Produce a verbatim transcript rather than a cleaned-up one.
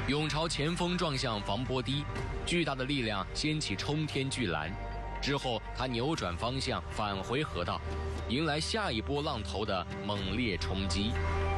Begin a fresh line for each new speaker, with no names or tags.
涌朝前锋撞向防波堤，巨大的力量掀起冲天巨澜。之后，他扭转方向返回河道，迎来下一波浪头的猛烈冲击。